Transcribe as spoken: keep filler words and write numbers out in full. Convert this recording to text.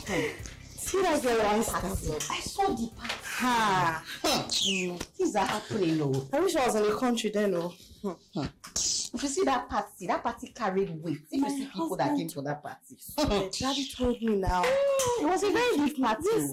See that girl I I saw the party. Ha! Hmm. Things are happening, no. I wish I was in the country then, no. Hmm. If you see that party, that party carried weight. If My you see people husband. that came to that party. Daddy told me now. It was a very big party. This